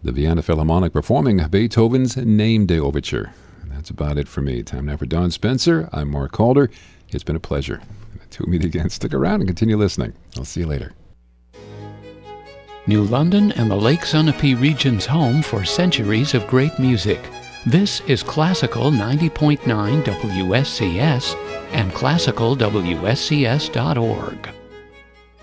the Vienna Philharmonic performing Beethoven's Name Day Overture. And that's about it for me. Time now for Don Spencer. I'm Mark Calder. It's been a pleasure. Until we meet again, stick around and continue listening. I'll see you later. New London and the Lake Sunapee region's home for centuries of great music. This is Classical 90.9 WSCS and classicalwscs.org.